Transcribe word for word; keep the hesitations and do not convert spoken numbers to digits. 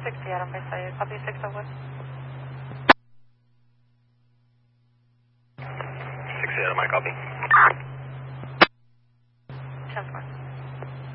sixty Adam by Sayed. Copy six oh one. sixty Adam, I copy. ten four.